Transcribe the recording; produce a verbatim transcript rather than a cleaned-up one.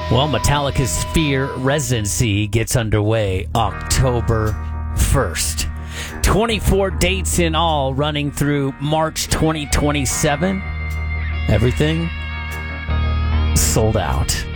Well, Metallica's Sphere residency gets underway October first. twenty-four dates in all running through March twenty twenty-seven. Everything sold out.